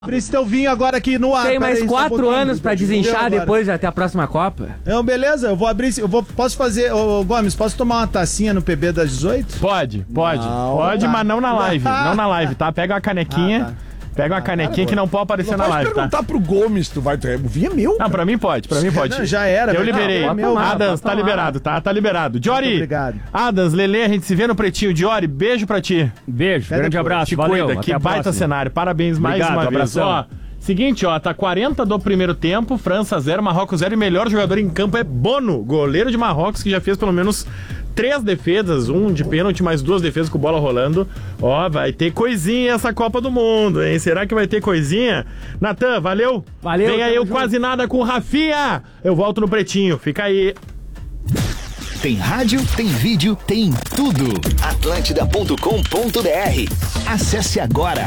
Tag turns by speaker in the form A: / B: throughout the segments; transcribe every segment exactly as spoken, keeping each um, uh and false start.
A: Fabrício, teu vinho agora aqui no ar.
B: Tem mais
A: aí,
B: quatro um anos pra desinchar depois até a próxima Copa.
A: Não, beleza, eu vou abrir. Eu vou, posso fazer. Ô, Gomes, posso tomar uma tacinha no P B das dezoito?
C: Pode, pode.
A: Não,
C: pode,
A: tá.
C: mas não na live. Não na live, tá? Pega uma canequinha.
A: Ah, tá.
C: Pega uma canequinha
A: cara,
C: que não pode aparecer na live, tá?
D: Perguntar pro Gomes, tu vai. O vinho é meu.
C: Não, pra mim pode, pra mim pode.
A: Não, já era.
C: Eu
A: mas-
C: liberei.
A: Não, é meu,
C: Adams,
B: pode
C: tá
B: tomar.
C: liberado, tá? Tá liberado. Diori,
A: obrigado.
C: Adams, Lelê, a gente se vê no Pretinho. Diori, beijo pra ti.
B: Beijo,
A: Até
B: grande
A: depois.
B: abraço,
C: Te
B: valeu,
C: cuida,
B: até
C: que
B: a
C: baita
B: próxima.
C: cenário. Parabéns mais
B: Obrigado,
C: uma vez.
B: abração.
C: Ó, seguinte, ó, tá quarenta do primeiro tempo, França zero, Marrocos zero e melhor jogador em campo é Bono, goleiro de Marrocos, que já fez pelo menos três defesas, um de pênalti, mais duas defesas com bola rolando. Ó, vai ter coisinha essa Copa do Mundo, hein? Será que vai ter coisinha? Natan, valeu?
B: Valeu,
C: Vem aí
B: tamo
C: eu
B: junto.
C: quase nada com o Rafinha. Eu volto no Pretinho, fica aí.
E: Tem rádio, tem vídeo, tem tudo. atlântida ponto com ponto br. Acesse agora.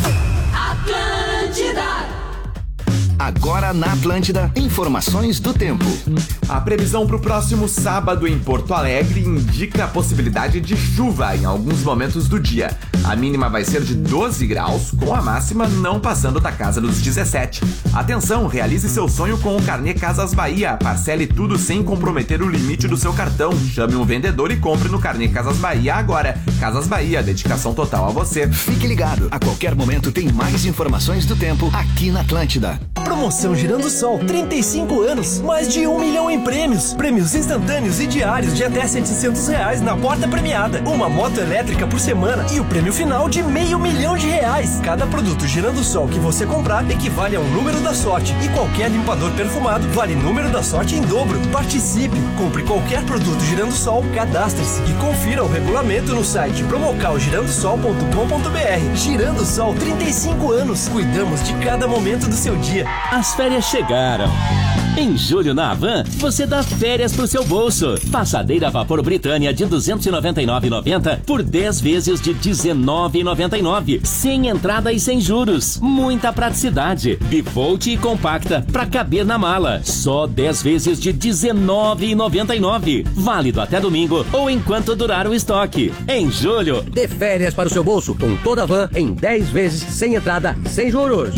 F: Atlântida.
E: Agora na Atlântida, informações do tempo.
G: A previsão para o próximo sábado em Porto Alegre indica a possibilidade de chuva em alguns momentos do dia. A mínima vai ser de doze graus, com a máxima não passando da casa dos dezessete. Atenção, realize seu sonho com o Carnê Casas Bahia. Parcele tudo sem comprometer o limite do seu cartão. Chame um vendedor e compre no Carnê Casas Bahia agora. Casas Bahia, dedicação total a você.
E: Fique ligado, a qualquer momento tem mais informações do tempo aqui na Atlântida.
H: Promoção Girando Sol, trinta e cinco anos, mais de um milhão em prêmios. Prêmios instantâneos e diários de até setecentos reais na porta premiada. Uma moto elétrica por semana e o prêmio final de meio milhão de reais. Cada produto Girando Sol que você comprar equivale a um número da sorte. E qualquer limpador perfumado vale número da sorte em dobro. Participe, compre qualquer produto Girando Sol, cadastre-se e confira o regulamento no site promocal girando sol ponto com ponto br. Girando Sol, trinta e cinco anos. Cuidamos de cada momento do seu dia.
I: As férias chegaram. Em julho na Havan, você dá férias pro seu bolso. Passadeira a vapor Britânia de duzentos e noventa e nove reais e noventa centavos por dez vezes de dezenove reais e noventa e nove centavos. Sem entrada e sem juros. Muita praticidade. Bivolt e compacta pra caber na mala. Só dez vezes de dezenove reais e noventa e nove centavos. Válido até domingo ou enquanto durar o estoque. Em julho,
J: Dê férias para o seu bolso com toda a van em dez vezes sem entrada, sem juros.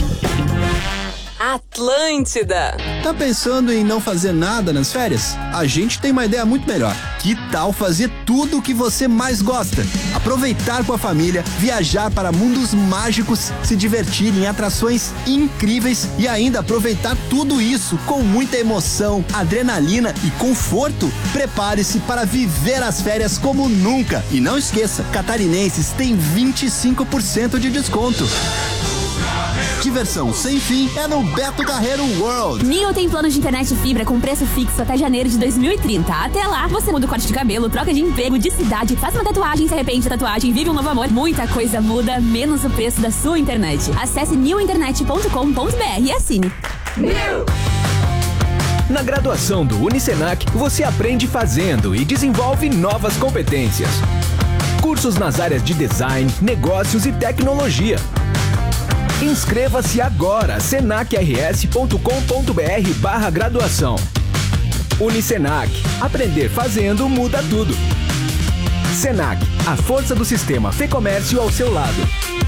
F: Atlântida.
K: Tá pensando em não fazer nada nas férias? A gente tem uma ideia muito melhor. Que tal fazer tudo o que você mais gosta? Aproveitar com a família, viajar para mundos mágicos, se divertir em atrações incríveis e ainda aproveitar tudo isso com muita emoção, adrenalina e conforto? Prepare-se para viver as férias como nunca. E não esqueça, catarinenses têm vinte e cinco por cento de desconto. Diversão sem fim é no Beto Carreiro World.
L: Neo tem plano de internet fibra com preço fixo até janeiro de dois mil e trinta. Até lá, você muda o corte de cabelo, troca de emprego, de cidade, faz uma tatuagem, se arrepende da tatuagem, vive um novo amor. Muita coisa muda, menos o preço da sua internet. Acesse new internet ponto com ponto br e assine.
F: New.
M: Na graduação do Unicenac, você aprende fazendo e desenvolve novas competências. Cursos nas áreas de design, negócios e tecnologia. Inscreva-se agora, senac r s ponto com ponto br barra graduação. Unicenac, aprender fazendo muda tudo. Senac, a força do sistema Fê Comércio ao seu lado.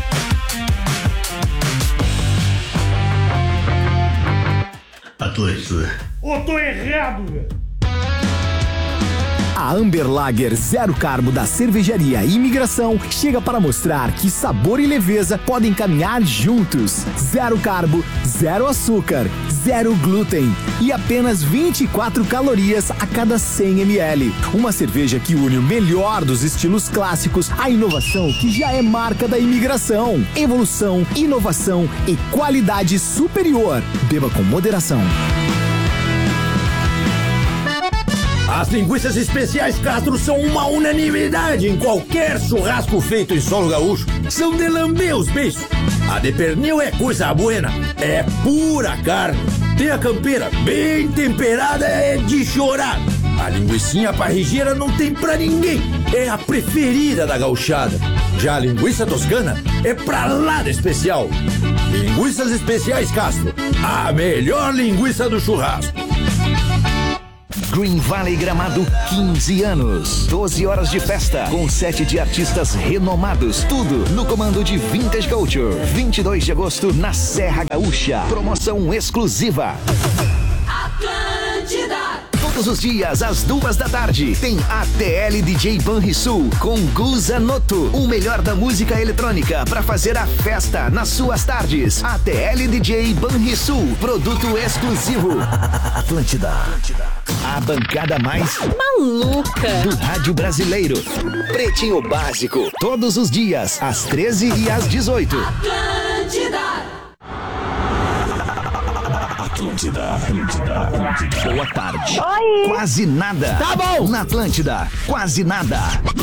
N: Atlântida.
C: Ô, tô errado, velho.
O: A Amber Lager Zero Carbo da Cervejaria Imigração chega para mostrar que sabor e leveza podem caminhar juntos. Zero carbo, zero açúcar, zero glúten e apenas vinte e quatro calorias a cada cem mililitros. Uma cerveja que une o melhor dos estilos clássicos à inovação que já é marca da Imigração. Evolução, inovação e qualidade superior. Beba com moderação.
N: As linguiças especiais Castro são uma unanimidade em qualquer churrasco feito em solo gaúcho. São de lamber os beiços. A de pernil é coisa buena, é pura carne. Tem a campeira bem temperada, é de chorar. A linguicinha parrigeira não tem pra ninguém, é a preferida da gauchada. Já a linguiça toscana é pra lá de especial. Linguiças especiais Castro, a melhor linguiça do churrasco.
E: Green Valley Gramado, quinze anos. doze horas de festa, com sete de artistas renomados. Tudo no comando de Vintage Culture. vinte e dois de agosto, na Serra Gaúcha. Promoção exclusiva. Atlântida. Todos os dias, às duas da tarde, tem A T L D J Banrisul com Guza Noto, o melhor da música eletrônica para fazer a festa nas suas tardes. A T L D J Banrisul, produto exclusivo. Atlântida. A bancada mais
F: maluca
E: do rádio brasileiro. Pretinho Básico, todos os dias, às treze e às dezoito. Atlântida. Atlântida, Atlântida, Atlântida. Boa tarde.
F: Oi.
E: Quase nada.
J: Tá bom.
E: Na Atlântida, quase nada.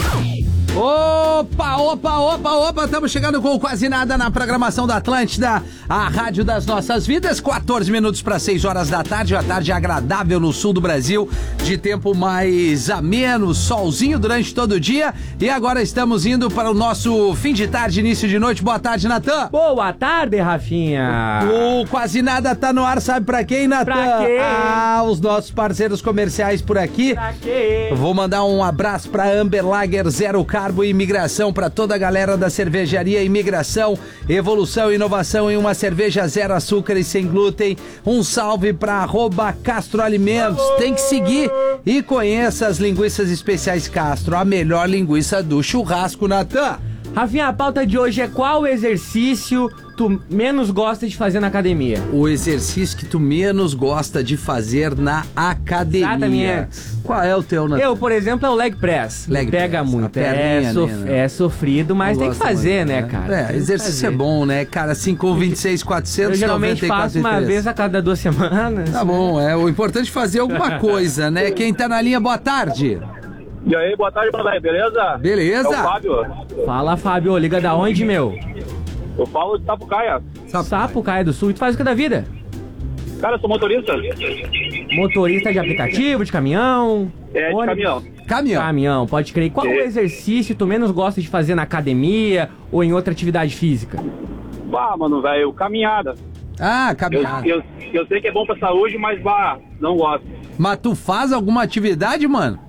J: Opa, opa, opa, opa, estamos chegando com Quase Nada na programação da Atlântida, a rádio das nossas vidas, quatorze minutos para seis horas da tarde, uma tarde agradável no sul do Brasil, de tempo mais ameno, solzinho durante todo o dia, e agora estamos indo para o nosso fim de tarde, início de noite. Boa tarde, Natan.
B: Boa tarde, Rafinha.
J: O Quase Nada tá no ar, sabe pra quem, Natan?
B: Pra quem?
J: Ah, os nossos parceiros comerciais por aqui.
B: Pra quem?
J: Vou mandar um abraço pra Amber Lager Zero Carbo e Imigração, para toda a galera da cervejaria Imigração, evolução e inovação em uma cerveja zero açúcar e sem glúten. Um salve para arroba Castro Alimentos, tem que seguir e conheça as linguiças especiais Castro, a melhor linguiça do churrasco, Natan.
B: Rafinha, a pauta de hoje é qual exercício tu menos gosta de fazer na academia?
J: O exercício que tu menos gosta de fazer na academia.
B: Exatamente.
J: Qual é o teu, Natan?
B: Eu, por exemplo, é o leg press.
J: Leg
B: Pega
J: press,
B: muito.
J: a perninha
B: É, sof-
J: ali, né?
B: é sofrido, mas
J: Não
B: tem que
J: gosto
B: fazer,
J: muito,
B: né, cara?
J: É,
B: Tem que
J: exercício
B: fazer.
J: é bom, né, cara? cinco, vinte e seis,
B: Eu
J: quatrocentos e
B: geralmente
J: noventa e quatro
B: faço uma vez a cada duas semanas.
J: Tá bom, é o importante é fazer alguma coisa, né? Quem tá na linha, boa tarde.
P: E aí, boa tarde, Brandai, beleza?
J: Beleza.
P: É o Fábio.
B: Fala, Fábio, liga da onde, meu?
P: Eu falo de Sapucaia.
B: Sapucaia do Sul. E tu faz o que da vida?
P: Cara, eu sou motorista.
B: Motorista de aplicativo, de caminhão?
P: É, de
B: ônibus?
P: caminhão.
J: Caminhão.
B: Caminhão, pode crer. Qual
P: É.
B: o exercício tu menos gosta de fazer na academia ou em outra atividade física?
P: Bah, mano, velho, caminhada.
J: Ah,
P: Eu,
J: caminhada.
P: eu, eu sei que é bom pra saúde, mas, bah, não gosto.
J: Mas tu faz alguma atividade, mano?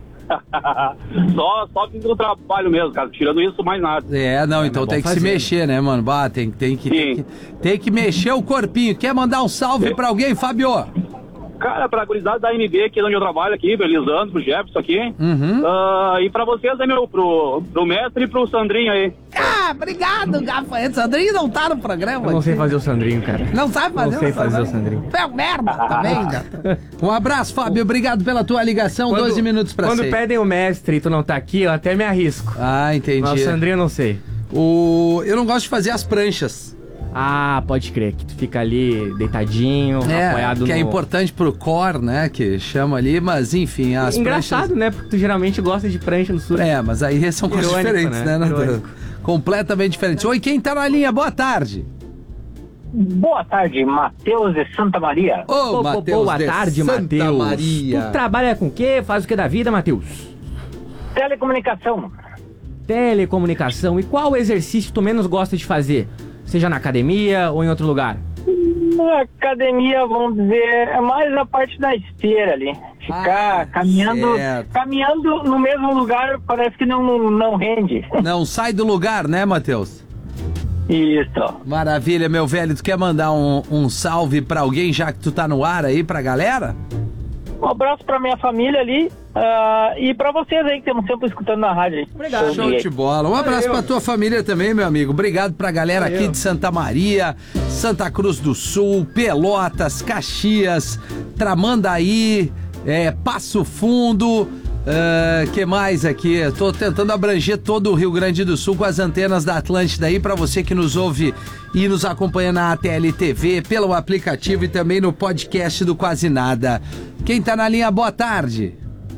P: só, só fiz no trabalho mesmo, cara. Tirando isso, mais nada.
J: É, não, então tem que se mexer, né, mano? Bah, tem, tem, que, tem, que, tem que mexer o corpinho. Quer mandar um salve pra alguém, Fábio?
P: Cara, pra gurizada da M B, que é onde eu trabalho aqui, pro Elisandro, pro Jefferson aqui.
J: Uhum.
P: Ah, e pra vocês, né, meu, pro, pro mestre e pro Sandrinho aí.
J: Ah, obrigado, Gafanhoto. Sandrinho não tá no programa.
B: Eu não sei fazer o Sandrinho, cara.
J: Não sabe fazer
B: Não sei
J: o
B: fazer o
J: Sandrinho?
B: Sandrinho.
J: É um merda também, gata. Um abraço, Fábio. Obrigado pela tua ligação.
B: Quando-
J: doze minutos pra
B: Quando
J: seis.
B: pedem o mestre e tu não tá aqui, eu até me arrisco.
J: Ah, entendi.
B: Mas o Sandrinho eu não sei.
J: O... Eu não gosto de fazer as pranchas.
B: Ah, pode crer, que tu fica ali deitadinho,
J: É,
B: apoiado
J: que
B: no...
J: é importante pro core, né? Que chama ali, mas enfim, as
B: Engraçado,
J: pranchas...
B: né? Porque tu geralmente gosta de prancha no sul.
J: É, mas aí são coisas
B: Irônico,
J: diferentes, né,
B: né?
J: Natan?
B: Irônico.
J: Completamente diferentes. Oi, quem tá na linha? Boa tarde.
Q: Boa tarde, Matheus de Santa Maria.
J: Ô,
B: Ô,
J: Matheus
B: boa
J: de
B: tarde,
J: Santa
B: Matheus.
J: Maria.
B: Tu trabalha com o quê? Faz o que da vida, Matheus?
Q: Telecomunicação.
B: Telecomunicação. E qual exercício tu menos gosta de fazer? Seja na academia ou em outro lugar?
Q: Na academia, vamos dizer, é mais a parte da esteira ali. Ficar
J: Ah,
Q: caminhando,
J: certo.
Q: caminhando no mesmo lugar parece que não, não rende.
J: Não sai do lugar, né, Matheus?
Q: Isso.
J: Maravilha, meu velho. Tu quer mandar um, um salve pra alguém, já que tu tá no ar aí, pra galera?
Q: Um abraço pra minha família ali ah, e pra vocês aí que estamos sempre escutando na rádio. aí.
J: Obrigado. Show de bola. Um abraço pra tua família também, meu amigo. Obrigado pra galera aqui de Santa Maria, Santa Cruz do Sul, Pelotas, Caxias, Tramandaí, é, Passo Fundo. Uh, que mais aqui? Tô tentando abranger todo o Rio Grande do Sul com as antenas da Atlântida aí, pra você que nos ouve e nos acompanha na A T L T V, pelo aplicativo e também no podcast do Quase Nada. Quem tá na linha, boa tarde.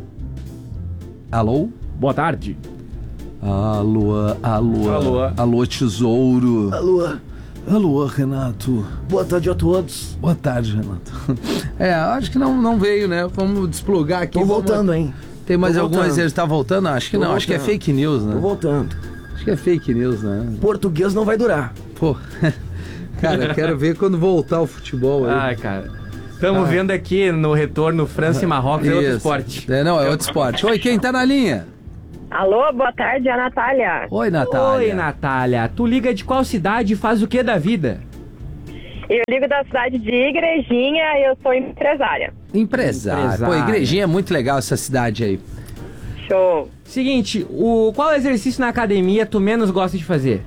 J: Alô?
B: Boa tarde.
J: Alô, alô,
B: Alô.
J: alô, tesouro.
R: Alô.
J: Alô, Renato.
R: Boa tarde a todos.
J: Boa tarde, Renato. É, acho que não, não veio, né? Vamos desplugar aqui.
R: Tô
J: vamos...
R: voltando, hein?
J: Tem mais
R: Tô
J: algum
R: voltando.
J: exercício? Tá voltando? Acho que
R: Tô
J: não, acho que é
R: voltando.
J: fake news, né?
R: Tô voltando.
J: Acho que é fake news, né?
R: Português não vai durar.
J: Pô, cara, quero ver quando voltar o futebol aí.
B: Ai, cara. Estamos vendo aqui no retorno França e Marrocos, é outro
J: Isso.
B: esporte.
J: É, não, é outro esporte. Oi, quem tá na linha?
F: Alô, boa tarde, é a Natália.
J: Oi, Natália.
B: Oi, Natália. Tu liga de qual cidade e faz o que da vida?
F: Eu ligo da cidade de Igrejinha e eu sou empresária.
J: Empresário.
B: Empresário.
J: Pô, Igrejinha é muito legal essa cidade aí.
F: Show.
B: Seguinte, o, qual exercício na academia tu menos gosta de fazer?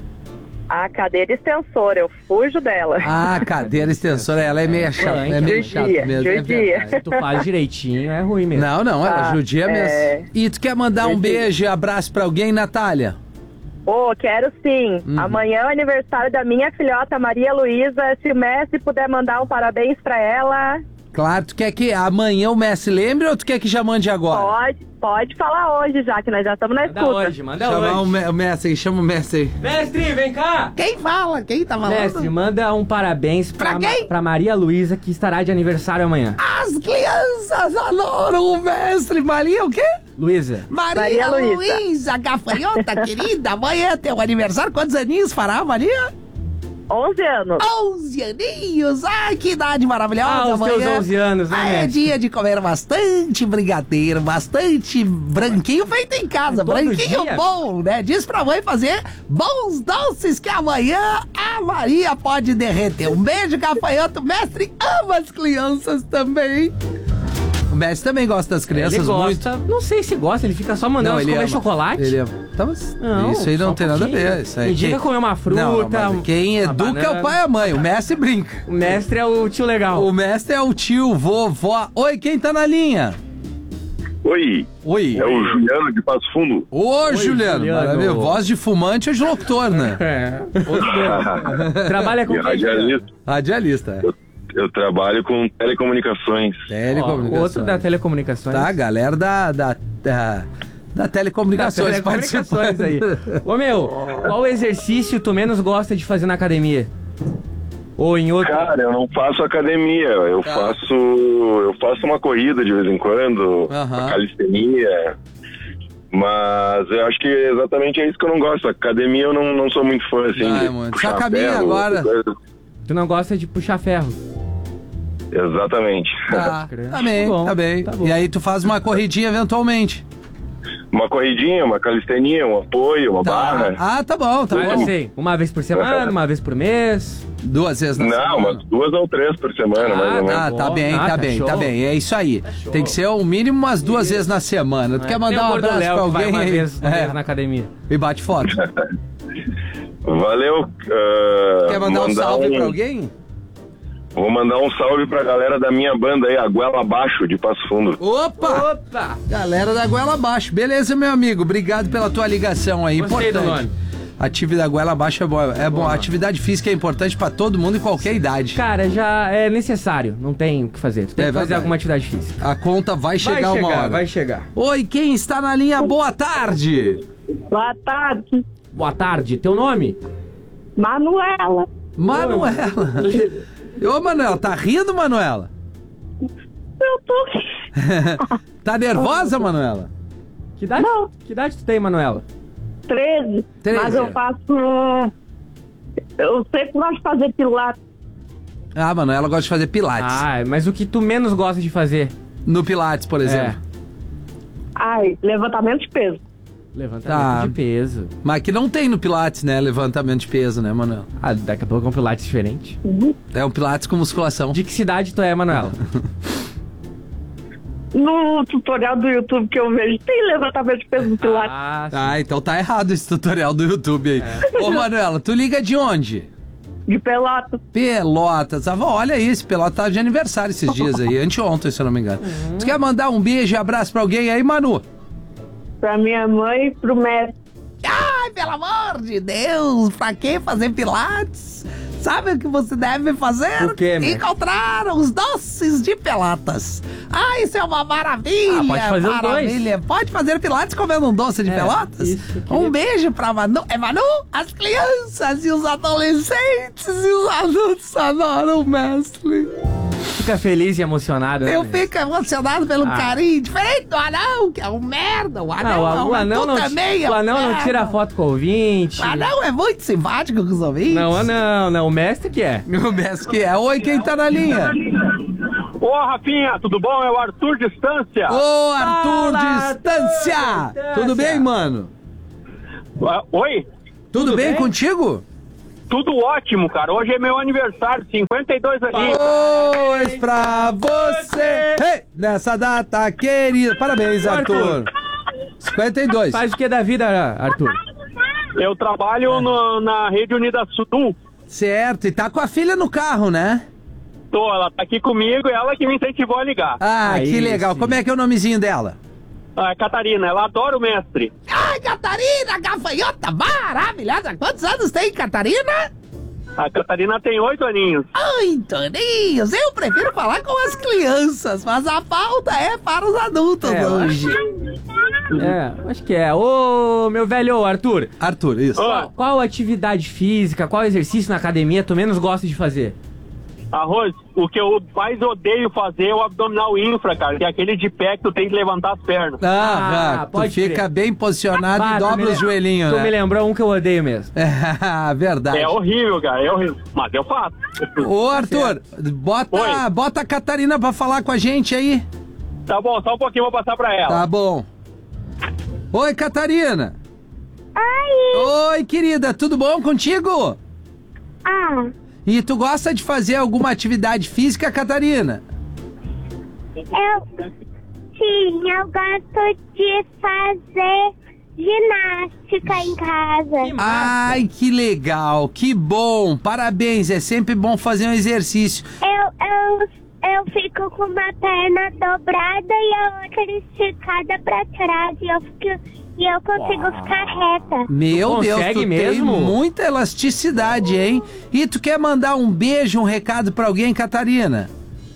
F: A cadeira extensora, eu fujo dela.
J: Ah, cadeira extensora, ela é meio chata, é meio chata mesmo. É verdade.
B: Se tu faz direitinho, é ruim mesmo.
J: Não, não, ela
F: Ah,
J: judia
F: é.
J: mesmo. E tu quer mandar um
F: Judia.
J: beijo e abraço pra alguém, Natália?
F: Ô, quero sim.
J: Uhum.
F: Amanhã é o aniversário da minha filhota Maria Luísa. Se o Messi puder mandar um parabéns pra ela,
J: Claro, tu quer que amanhã o Messi lembre ou tu quer que já mande agora?
F: pode, pode falar hoje já, que nós já estamos na escuta.
B: hoje, manda
J: Chamar
B: hoje.
J: o, Me- o Messi aí, chama o Messi aí.
B: Mestre, vem cá!
J: Quem fala? Quem tá falando?
B: Mestre, manda um parabéns pra,
J: Pra quem?
B: pra Maria Luísa, que estará de aniversário amanhã.
J: As crianças adoram o mestre. Maria o quê?
B: Luísa.
J: Maria,
F: Maria Luísa.
J: Luísa, gafanhota querida. Amanhã é teu aniversário. Quantos aninhos fará, Maria?
F: onze anos.
J: onze aninhos. Ai, que idade maravilhosa.
B: Ah, os teus
J: amanhã.
B: onze anos, né,
J: Ah, é
B: mestre?
J: dia de comer bastante brigadeiro, bastante branquinho feito em casa.
B: É todo
J: branquinho
B: dia?
J: bom, né? Diz pra mãe fazer bons doces que amanhã a Maria pode derreter. Um beijo, gafanhoto. O mestre ama as crianças também. O mestre também gosta das crianças
B: Ele gosta,
J: muito.
B: não sei se gosta, ele fica só mandando elas
J: ele
B: comer
J: ama.
B: chocolate.
J: Ele ama. Então, mas
B: Não,
J: isso aí
B: só
J: não
B: um
J: tem nada a
B: pouquinho.
J: ver. Isso aí.
B: Indica
J: Quem-
B: comer uma fruta,
J: Não, mas quem
B: uma
J: educa é
B: banana.
J: o pai e a mãe. O mestre brinca.
B: O mestre é o tio legal.
J: O mestre é o tio, vovó. Oi, quem tá na linha?
R: Oi.
J: Oi.
R: É o Juliano de Passo Fundo.
J: Ô, Juliano.
B: Juliano.
J: Maravilha. Voz de fumante ou de locutor, né?
B: É. Trabalha com
R: E
B: quem?
R: radialista.
J: Radialista. é.
R: Eu, eu trabalho com telecomunicações.
J: Telecomunicações.
B: Ó, outro da telecomunicações.
J: Tá, galera da... da, da... Da telecomunicações,
B: Da telecomunicações aí. Ô meu, qual exercício tu menos gosta de fazer na academia? Ou em outro?
R: Cara, eu não faço academia. Eu
J: Tá.
R: faço. Eu faço uma corrida de vez em quando,
J: Aham.
R: uma calistenia. Mas eu acho que exatamente é isso que eu não gosto. Academia eu não, não sou muito fã, assim.
J: Ah,
R: de
J: mano.
R: puxar
J: Só caminha
R: ferro,
J: agora.
R: coisa.
B: Tu não gosta de puxar ferro?
R: Exatamente.
J: Tá, tá bem,
B: Tá bom,
J: tá bem.
B: tá bom.
J: E aí tu faz uma corridinha eventualmente.
R: Uma corridinha, uma calistenia, um apoio, uma barra.
J: Ah, tá bom, tá
B: Mas
J: bom.
B: assim, uma vez por semana, uma vez por mês.
J: Duas vezes na
R: Não,
J: semana.
R: umas duas ou três por semana, mais ou menos.
J: Ah, tá bem,
B: Ah,
J: tá,
B: tá
J: bem,
B: show.
J: tá bem. É isso aí. Tem que ser o mínimo umas duas vezes na semana. Tu quer mandar um abraço pra
B: que vai
J: alguém
B: uma
J: aí?
B: vez, uma
J: É,
B: vez na academia.
J: e bate foto.
R: Valeu. ah,
J: Quer mandar um salve pra alguém?
R: Vou mandar um salve pra galera da minha banda aí, a Goela Abaixo, de Passo Fundo.
J: Opa!
B: Opa!
J: Galera da Goela Abaixo. Beleza, meu amigo. Obrigado pela tua ligação aí.
B: Gostei do
J: Importante.
B: nome.
J: Atividade Goela Abaixo é bom. É bom. Atividade física é importante pra todo mundo em qualquer idade.
B: Cara, já é necessário, não tem o que fazer. Tu tem
J: É
B: que fazer
J: verdade.
B: alguma atividade física.
J: A conta vai chegar
B: vai
J: uma
B: chegar,
J: hora.
B: vai chegar.
J: Oi, quem está na linha? Boa tarde.
F: Boa tarde,
B: Boa tarde, teu nome?
F: Manuela.
J: Manuela. Ô, Manuela, tá rindo, Manuela?
F: Eu tô
J: Tá nervosa, Manuela?
B: Que idade,
F: Não.
B: que idade tu tem, Manuela?
F: treze,
J: treze.
F: mas eu faço... Eu sempre gosto de fazer pilates.
J: Ah, Manuela gosta de fazer pilates.
B: Ah, mas o que tu menos gosta de fazer?
J: No pilates, por exemplo.
F: Ai, levantamento de peso.
B: Levantamento
J: Tá.
B: de peso.
J: Mas que não tem no pilates, né? Levantamento de peso, né, Manuela?
B: Ah, daqui a pouco é um pilates diferente.
J: É um pilates com musculação.
B: De que cidade tu é, Manuela?
F: No tutorial do YouTube que eu vejo, tem levantamento de peso no pilates.
B: Ah, sim.
J: Ah, então tá errado esse tutorial do YouTube aí. Ô, Manuela, tu liga de onde?
F: De Pelotas.
J: Pelotas. Ah, olha aí, esse Pelotas tá de aniversário esses dias aí. Anteontem, se eu não me engano. Tu quer mandar um beijo e abraço pra alguém aí, Manu?
F: Pra minha mãe e pro mestre.
J: Ai, pelo amor de Deus, pra que fazer pilates? Sabe o que você deve fazer?
B: O quê, meu?
J: Encontrar os doces de Pelotas. Ah, isso é uma maravilha.
B: Ah, pode fazer os dois.
J: maravilha. Pode fazer pilates comendo um doce de
B: É,
J: Pelotas?
B: isso, que
J: Um beijo pra Manu. É Manu? As crianças e os adolescentes e os adultos adoram o mestre.
B: Fica feliz e emocionado, né?
J: Eu fico emocionado pelo
B: Ah.
J: carinho. Diferente do anão, que é um merda. O anão,
B: Não,
J: é um-
B: o anão
J: tu
B: não,
J: também é
B: o
J: um
B: anão não
J: merda.
B: tira foto com o ouvinte.
J: O anão é muito simpático com os ouvintes.
B: Não, não, não. O mestre que é.
J: O mestre que é. Oi, quem tá na linha?
P: Ô, Rafinha, tudo bom? É o Arthur Distância.
J: Ô, Arthur
B: Fala,
J: Distância!
B: Arthur Distância.
J: Tudo bem, mano?
P: Uh, oi?
J: Tudo, Tudo bem, bem contigo?
P: Tudo ótimo, cara. Hoje é meu aniversário, cinquenta e dois aninhos.
J: Pois pra você! Hey, nessa data querida. Parabéns, Arthur. cinquenta e dois.
B: Faz o que da vida, Arthur?
P: Eu trabalho no, na Rede Unida Sul.
J: Certo, e tá com a filha no carro, né?
P: Tô, ela tá aqui comigo, ela que me incentivou a ligar.
J: Ah, Aí, que legal. Sim. Como é que é o nomezinho dela?
P: Ah, Catarina, ela adora o mestre.
J: Ai, Catarina, gafanhota maravilhosa. Quantos anos tem, Catarina?
P: A Catarina tem oito aninhos.
J: Oito aninhos? Eu prefiro falar com as crianças, mas a pauta é para os adultos
B: é,
J: hoje.
B: Acho... É, acho que é. Ô, meu velho Arthur.
J: Arthur, isso.
B: Qual, qual atividade física, qual exercício na academia tu menos gosta de fazer?
P: Arroz, o que eu mais odeio fazer é o abdominal infra, cara, que é aquele de pé que tu tem que levantar as pernas.
J: Ah, ah tu fica crer. bem posicionado ah, e dobra os joelhinhos,
B: tu
J: né?
B: Tu me lembrou um que eu odeio mesmo.
J: É, verdade.
P: É horrível, cara, é horrível, mas eu faço.
J: Ô, Arthur, bota, bota a Catarina pra falar com a gente aí.
P: Tá bom, só um pouquinho, vou passar pra ela.
J: Tá bom. Oi, Catarina.
S: Oi.
J: Oi, querida, tudo bom contigo?
S: Ah.
J: E tu gosta de fazer alguma atividade física, Catarina?
S: Eu, sim, eu gosto de fazer ginástica em casa.
J: Ai, que legal, que bom, parabéns, é sempre bom fazer um exercício.
S: Eu, eu, eu fico com uma perna dobrada e a outra esticada pra trás e eu fico... E eu consigo Uau. ficar reta.
J: Meu
B: tu
J: Deus, tu
B: mesmo?
J: tem muita elasticidade, hein? E tu quer mandar um beijo, um recado pra alguém, Catarina?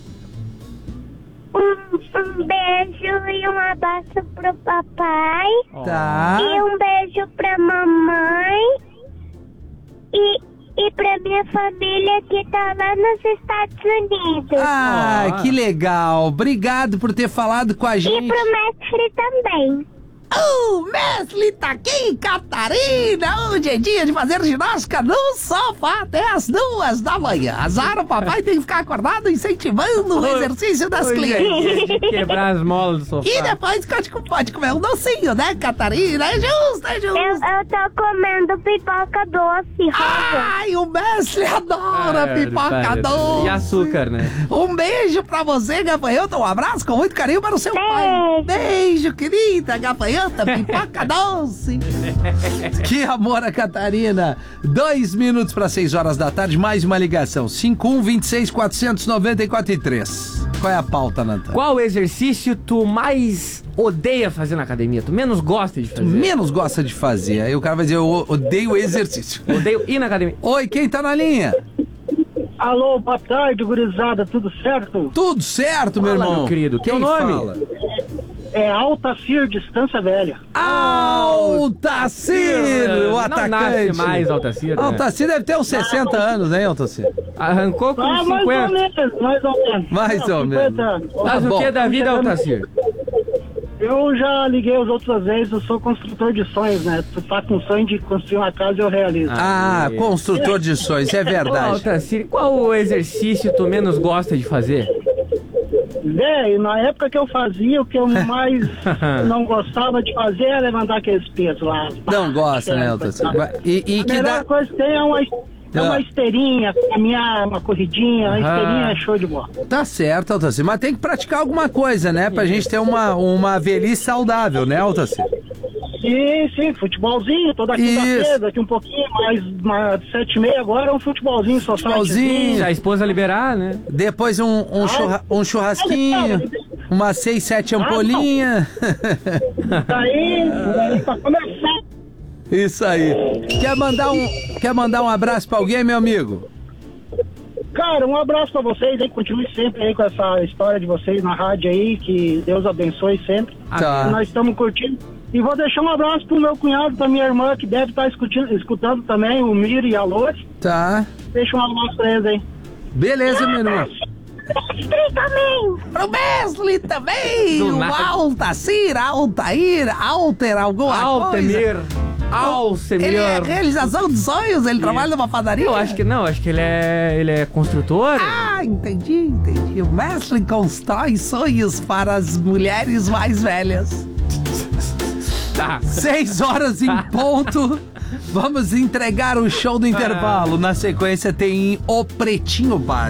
S: Um, um beijo e um abraço pro papai.
J: Tá.
S: E um beijo pra mamãe. E, e pra minha família que tá lá nos Estados Unidos.
J: Ah, oh. que legal. Obrigado por ter falado com a gente.
S: E pro mestre também.
J: O mestre tá aqui, Catarina. Hoje é dia de fazer ginástica no sofá até as duas da manhã. Azar, o papai tem que ficar acordado incentivando o exercício das
B: Hoje
J: crianças.
B: É quebrar as molas do sofá.
J: E depois pode comer um docinho, né, Catarina? É justo, é justo.
S: Eu, eu tô comendo pipoca doce, rosa.
J: Ai, o mestre adora
B: é,
J: pipoca
B: para,
J: doce.
B: E açúcar, né?
J: Um beijo pra você, gafanhota. Um abraço com muito carinho para o seu
S: beijo.
J: pai. Beijo, querida gafanhota. Pipoca doce. Que amor, a Catarina. Dois minutos para seis horas da tarde, mais uma ligação. cinco um dois seis quatro nove quatro três. Qual é a pauta, Natan?
B: Qual exercício tu mais odeia fazer na academia? Tu menos gosta de fazer?
J: Tu menos gosta de fazer. Aí o cara vai dizer, eu odeio exercício.
B: Odeio ir na academia.
J: Oi, quem tá na linha?
Q: Alô, boa tarde, gurizada, tudo certo?
J: Tudo certo, meu
B: Fala,
J: irmão.
B: Meu querido,
J: quem
B: teu nome?
J: Fala?
Q: É Altacir, Distância Velha.
J: Altacir, o atacante.
B: Não nasce mais, Altacir. Né?
J: Altacir deve ter uns sessenta não. anos, hein, Altacir?
B: Arrancou com
Q: ah,
B: cinquenta.
Q: Mais ou menos, mais ou menos.
J: Mais
Q: não,
J: ou menos.
B: Faz
J: tá
B: o que da vida, Altacir?
Q: Eu já liguei as outras vezes, eu sou construtor de sonhos, né? Tu tá com sonho de construir uma casa, eu realizo.
J: Ah, ah construtor de sonhos, é verdade.
B: Ô, Altacir, qual o exercício tu menos gosta de fazer?
Q: É, na época que eu fazia, o que eu mais não gostava de fazer era levantar aqueles pesos lá.
J: Não gosta, né, Altacir? E, e
Q: a
J: que
Q: melhor
J: dá...
Q: coisa que tem é uma, é uma esteirinha, caminhar, uma corridinha, a esteirinha é show de bola.
J: Tá certo, Altacir, mas tem que praticar alguma coisa, né, pra gente ter uma, uma velhice saudável, né, Altacir?
Q: Sim, sim, futebolzinho, toda quinta-feira, daqui um pouquinho, mais, mais sete e meia agora é um futebolzinho só.
J: Futebolzinho.
B: Se a esposa liberar, né?
J: Depois um, um, ah, churra, um churrasquinho, umas seis, sete ampolinhas.
Q: Tá aí, pra começar.
J: Isso aí. Quer mandar um, quer mandar um abraço pra alguém, meu amigo?
Q: Cara, um abraço pra vocês aí, continue sempre aí com essa história de vocês na rádio aí, que Deus abençoe sempre.
J: Tá.
Q: Nós estamos curtindo. E vou deixar um abraço pro meu cunhado, pra minha irmã, que deve estar escutando, escutando também, o Miro e a Lore.
J: Tá.
Q: Deixa um abraço pra eles aí.
J: Beleza, meu irmão.
S: Mestre também!
J: Pro Mestre também! O Altacir, Altair, Alter, alguma
B: Altemir.
J: coisa.
B: Alcemir.
J: Ele é realização de sonhos? Ele trabalha numa padaria?
B: Eu acho que não, acho que ele é, ele é construtor.
J: Ah, entendi, entendi. O mestre constrói sonhos para as mulheres mais velhas.
B: Tá.
J: Seis horas em ponto. Vamos entregar o show do intervalo. Na sequência tem o Pretinho Básico.